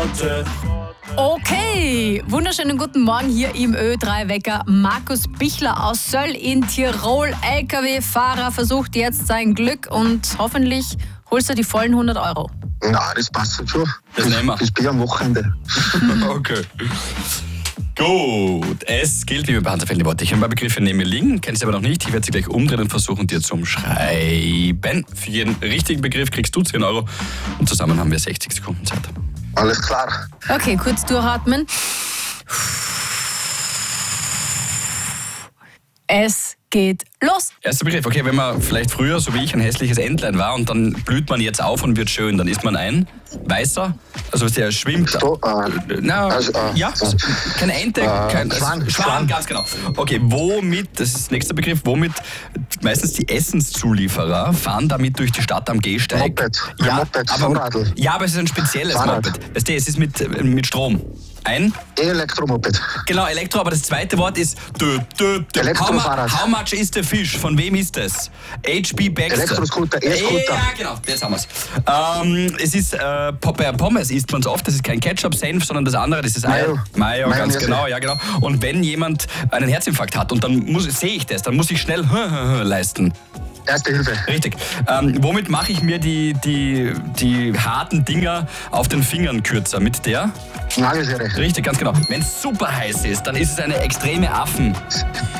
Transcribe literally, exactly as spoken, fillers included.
Worte. Okay, wunderschönen guten Morgen hier im Ö drei Wecker. Markus Bichler aus Söll in Tirol, L K W-Fahrer, versucht jetzt sein Glück und hoffentlich holst du die vollen hundert Euro. Na, das passt schon. Das nehmen wir. Das bin ich am Wochenende. Okay. Gut, es gilt wie bei Panzerfällen die Worte. Ich habe ein paar Begriffe neben mir liegen, kenne sie aber noch nicht. Ich werde sie gleich umdrehen und versuchen, dir zum Schreiben. Für jeden richtigen Begriff kriegst du zehn Euro und zusammen haben wir sechzig Sekunden Zeit. Alles klar. Okay, kurz durchatmen. Es geht los. Erster Begriff, okay, wenn man vielleicht früher, so wie ich, ein hässliches Entlein war und dann blüht man jetzt auf und wird schön, dann ist man ein weißer, also der schwimmt. Sto äh, Na, also, äh, ja, keine Ente, äh, kein Schwan, Schwan, Schwan. ganz genau. Okay, womit, das ist der nächste Begriff, womit meistens die Essenszulieferer fahren damit durch die Stadt am Gehsteig. Moped, Ja, Moped, aber, Fahrradl. ja, aber es ist ein spezielles Fahrrad. Moped. Weißt du, es ist mit, mit Strom. Ein? Elektromoped. Genau, Elektro, aber das zweite Wort ist dö, dö, dö. Elektrofahrrad. How, mu- how much is the fish? Von wem ist es? H B Baxter. Elektroscooter, E-Scooter. Ja, genau, jetzt haben wir es. Ähm, es ist, äh, bei Pommes isst man es oft, das ist kein Ketchup, Senf, sondern das andere, das ist Ei. Mayo. Mayo, ganz Mayonnaise. genau, ja genau. Und wenn jemand einen Herzinfarkt hat und dann muss, sehe ich das, dann muss ich schnell leisten. Erste Hilfe. Richtig. Ähm, womit mache ich mir die, die, die harten Dinger auf den Fingern kürzer? Mit der? Nagelschere. Richtig, ganz genau. Wenn es super heiß ist, dann ist es eine extreme Affen.